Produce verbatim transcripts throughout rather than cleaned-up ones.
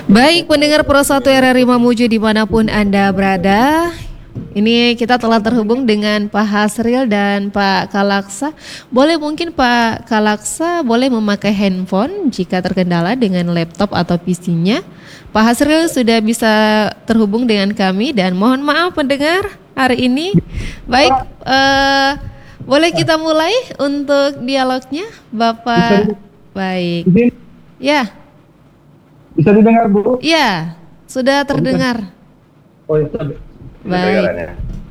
Baik pendengar Pro satu R R I Mamuju dimanapun Anda berada. Ini kita telah terhubung dengan Pak Hasril dan Pak Kalaksa. Boleh mungkin Pak Kalaksa boleh memakai handphone jika terkendala dengan laptop atau P C-nya. Pak Hasril sudah bisa terhubung dengan kami dan mohon maaf pendengar hari ini. Baik, eh, boleh kita mulai untuk dialognya Bapak? Baik. Ya. Bisa didengar, Bu? Ya, sudah terdengar. Oh, iya. Baik.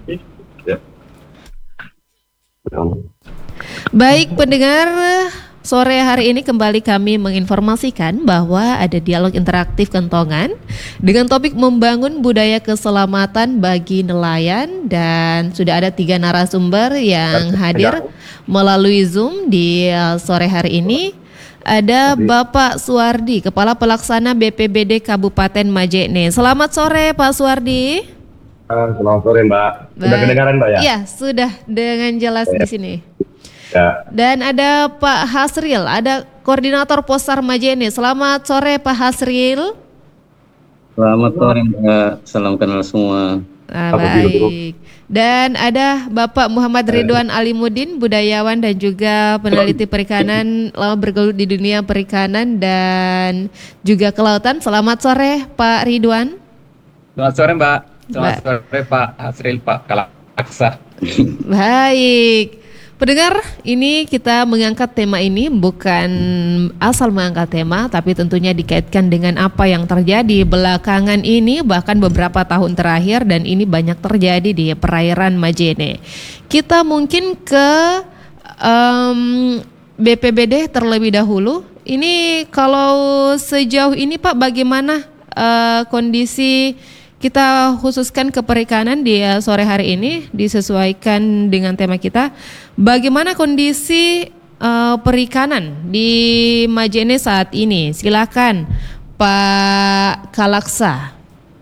Baik pendengar, sore hari ini kembali kami menginformasikan bahwa ada dialog interaktif kentongan dengan topik membangun budaya keselamatan bagi nelayan, dan sudah ada tiga narasumber yang hadir melalui Zoom di sore hari ini. Ada Bapak Suwardi, Kepala Pelaksana B P B D Kabupaten Majene. Selamat sore Pak Suwardi. Selamat sore Mbak. Sudah Baik. kedengaran Mbak ya? Iya, sudah dengan jelas ya. Di sini. Ya. Dan ada Pak Hasril, ada Koordinator Posar Majene. Selamat sore Pak Hasril. Selamat sore Mbak, salam kenal semua. Ah, baik. Dan ada Bapak Muhammad Ridwan Alimuddin, budayawan dan juga peneliti perikanan, lama bergelut di dunia perikanan dan juga kelautan. Selamat sore Pak Ridwan. Selamat sore Mbak. Selamat Mbak. sore Pak Hasril, Pak Kalaksa. Baik. Pendengar, ini kita mengangkat tema ini bukan asal mengangkat tema, tapi tentunya dikaitkan dengan apa yang terjadi belakangan ini, bahkan beberapa tahun terakhir, dan ini banyak terjadi di perairan Majene. Kita mungkin ke um, B P B D terlebih dahulu. Ini kalau sejauh ini Pak, bagaimana uh, kondisi kita khususkan ke perikanan di sore hari ini disesuaikan dengan tema kita. Bagaimana kondisi uh, perikanan di Majene saat ini? Silakan Pak Kalaksa.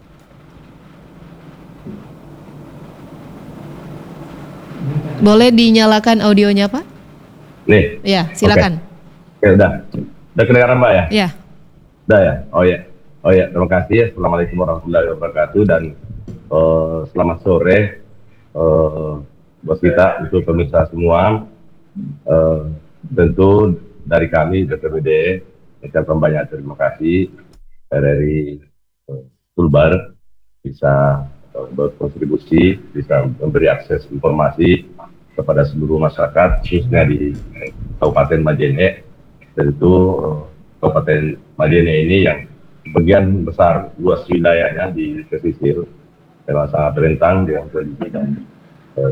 Boleh dinyalakan audionya Pak? Nih. Ya, silakan. Oke, udah. Udah kedengaran Mbak ya? Ya. Udah ya? Oh ya. Oh ya, terima kasih. Assalamualaikum warahmatullahi wabarakatuh dan uh, selamat sore uh, buat kita untuk pemirsa semua. Uh, tentu dari kami B P B D ucapkan banyak terima kasih R R I uh, Sulbar bisa uh, berkontribusi, bisa memberi akses informasi kepada seluruh masyarakat khususnya di Kabupaten Majene. Tentu uh, Kabupaten Majene ini yang bagian besar luas wilayahnya di pesisir, memang sangat rentan dengan kondisi dan